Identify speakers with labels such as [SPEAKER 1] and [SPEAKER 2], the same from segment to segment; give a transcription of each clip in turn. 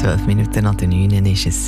[SPEAKER 1] 12 Minuten nach der 9 ist es.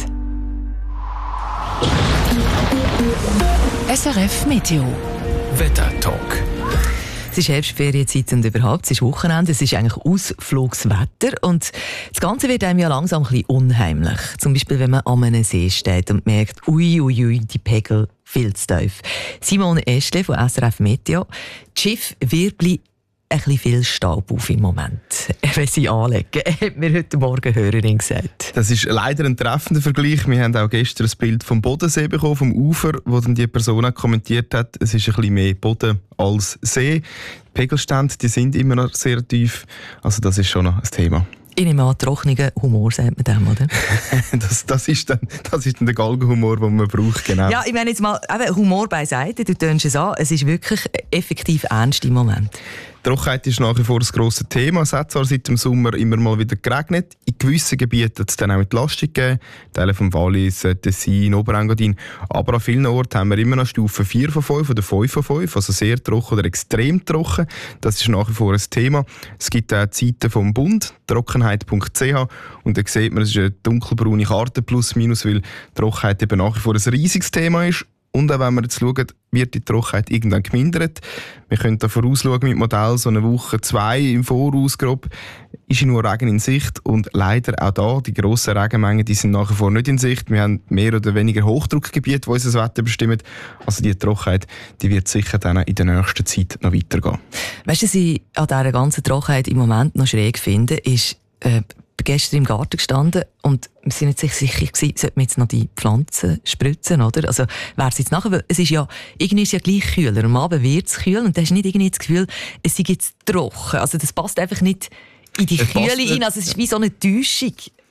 [SPEAKER 2] SRF Meteo.
[SPEAKER 3] Wetter-Talk.
[SPEAKER 1] Es ist Herbstferienzeit und überhaupt, es ist Wochenende, es ist eigentlich Ausflugswetter und das Ganze wird einem ja langsam ein bisschen unheimlich. Zum Beispiel, wenn man an einem See steht und merkt, ui, die Pegel viel zu tief. Simone Eschle von SRF Meteo. Das Schiff wirbelt ein bisschen viel Staub auf im Moment, wenn sie anlegen, hat mir heute Morgen eine Hörerin gesagt.
[SPEAKER 4] Das ist leider ein treffender Vergleich. Wir haben auch gestern ein Bild vom Bodensee bekommen, vom Ufer, wo dann die Person auch kommentiert hat, es ist ein bisschen mehr Boden als See. Die Pegelstände, die sind immer noch sehr tief, also das ist schon noch ein Thema.
[SPEAKER 1] Ich nehme an, trockenen Humor sagt man dem, oder?
[SPEAKER 4] das ist dann der Galgenhumor, den man braucht, genau.
[SPEAKER 1] Ja, ich meine jetzt mal, Humor beiseite, du tönst es an, es ist wirklich effektiv ernst im Moment.
[SPEAKER 4] Trockenheit ist nach wie vor ein grosses Thema. Es hat zwar seit dem Sommer immer mal wieder geregnet. In gewissen Gebieten hat es dann auch Entlastung gegeben. Teile vom Wallis, Tessin, Oberengadin. Aber an vielen Orten haben wir immer noch Stufe 4 von 5 oder 5 von 5. Also sehr trocken oder extrem trocken. Das ist nach wie vor ein Thema. Es gibt auch die Seite vom Bund, trockenheit.ch. Und da sieht man, es ist eine dunkelbraune Karte plus minus, weil Trockenheit eben nach wie vor ein riesiges Thema ist. Und auch wenn wir jetzt schauen, wird die Trockenheit irgendwann gemindert. Wir können da vorausschauen mit Modell, so eine Woche, 2 im Voraus grob, ist nur Regen in Sicht. Und leider auch da, die grossen Regenmengen, die sind nach wie vor nicht in Sicht. Wir haben mehr oder weniger Hochdruckgebiete, die unser Wetter bestimmen. Also die Trockenheit, die wird sicher dann in der nächsten Zeit noch weitergehen.
[SPEAKER 1] Weißt du, was ich an dieser ganzen Trockenheit im Moment noch schräg finde, ist, gestern im Garten gestanden und wir sind nicht sicher gewesen, sollten wir jetzt noch die Pflanzen spritzen, oder? Also, wäre es jetzt nachher, weil es ist ja, irgendwie ist ja gleich kühler. Am Abend wird es kühl und du hast nicht irgendwie das Gefühl, es sei jetzt trocken. Also, das passt einfach nicht in die Kühle rein. Also, es ist wie so eine Täuschung,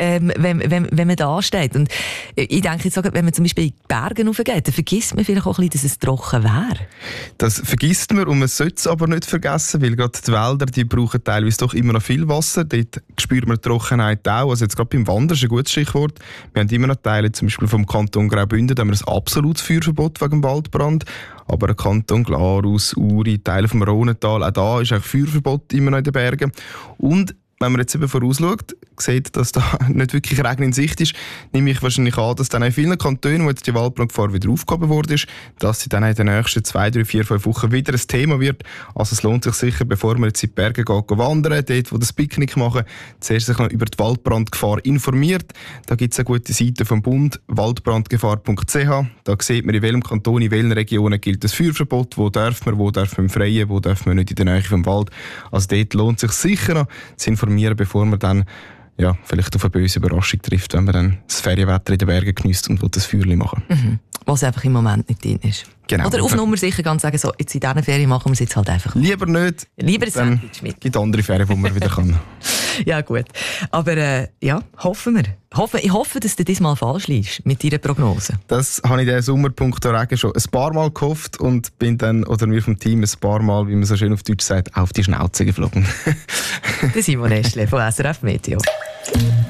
[SPEAKER 1] wenn man da steht. Und ich denke jetzt, wenn man zum Beispiel in die Berge raufgeht, dann vergisst man vielleicht auch ein bisschen, dass es trocken wäre.
[SPEAKER 4] Das vergisst man und man sollte es aber nicht vergessen, weil gerade die Wälder, die brauchen teilweise doch immer noch viel Wasser. Dort spürt man die Trockenheit auch. Also jetzt gerade beim Wandern ist ein gutes Stichwort. Wir haben immer noch Teile, zum Beispiel vom Kanton Graubünden, da haben wir ein absolutes Feuerverbot wegen dem Waldbrand. Aber der Kanton Glarus, Uri, Teile vom Rhonental, auch da ist eigentlich Feuerverbot immer noch in den Bergen. Und wenn man jetzt eben vorausschaut, sieht, dass da nicht wirklich Regen in Sicht ist, nehme ich wahrscheinlich an, dass dann in vielen Kantonen, wo jetzt die Waldbrandgefahr wieder aufgehoben worden ist, dass sie dann in den nächsten 2, 3, 4, 5 Wochen wieder ein Thema wird. Also es lohnt sich sicher, bevor man jetzt in die Berge geht, wandern, dort, wo das Picknick machen, zuerst sich noch über die Waldbrandgefahr informiert. Da gibt es eine gute Seite vom Bund, waldbrandgefahr.ch. Da sieht man, in welchem Kanton, in welchen Regionen gilt das Feuerverbot, wo darf man im Freien, wo darf man nicht in der Nähe vom Wald. Also dort lohnt sich sicher noch zu informieren, bevor man dann vielleicht auf eine böse Überraschung trifft, wenn man dann das Ferienwetter in den Bergen genießt und das Feuerchen machen.
[SPEAKER 1] Mhm. Was einfach im Moment nicht drin ist.
[SPEAKER 4] Genau.
[SPEAKER 1] Oder auf Nummer sicher ganz sagen, so, jetzt in dieser Ferien machen wir es jetzt halt einfach.
[SPEAKER 4] Lieber nicht.
[SPEAKER 1] Lieber ein Sandwich mit.
[SPEAKER 4] Es gibt andere Ferien, wo man wieder kann.
[SPEAKER 1] Ja, gut. Aber hoffen wir. Ich hoffe, dass du diesmal falsch liegst mit deiner Prognose.
[SPEAKER 4] Das habe ich diesen Sommerpunkt Regen schon ein paar Mal gehofft und bin dann, oder wir vom Team, ein paar Mal, wie man so schön auf Deutsch sagt, auf die Schnauze geflogen.
[SPEAKER 1] Der Simon Eschle von SRF Meteo.